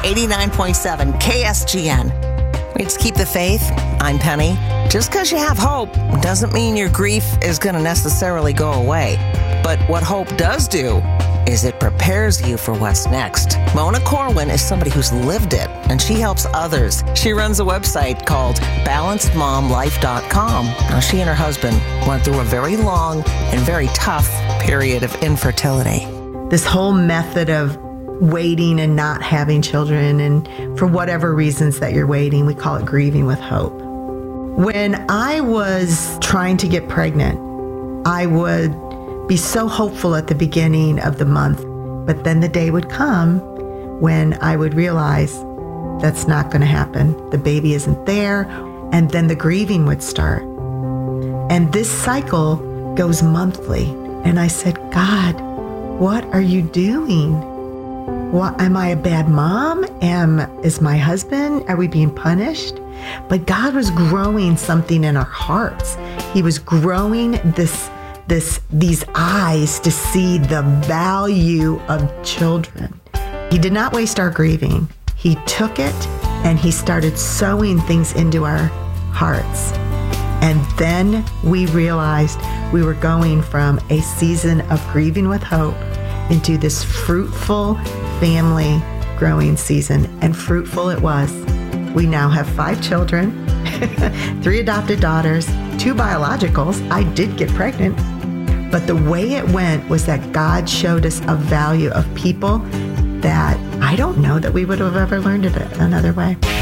89.7 KSGN. Let's keep the faith. I'm Penny. Just because you have hope doesn't mean your grief is going to necessarily go away. But what hope does do is it prepares you for what's next. Mona Corwin is somebody who's lived it, and she helps others. She runs a website called balancedmomlife.com. Now, she and her husband went through a very long and very tough period of infertility. This whole method of waiting and not having children, and for whatever reasons that you're waiting, we call it grieving with hope. When I was trying to get pregnant, I would be so hopeful at the beginning of the month, but then the day would come when I would realize that's not going to happen. The baby isn't there, and then the grieving would start. And this cycle goes monthly. And I said, God, what are you doing? What, am I a bad mom? Is my husband, are we being punished? But God was growing something in our hearts. He was growing these eyes to see the value of children. He did not waste our grieving. He took it and he started sowing things into our hearts. And then we realized we were going from a season of grieving with hope into this fruitful family growing season. And fruitful it was. We now have 5 children, 3 adopted daughters, 2 biologicals. I did get pregnant. But the way it went was that God showed us a value of people that I don't know that we would have ever learned it another way.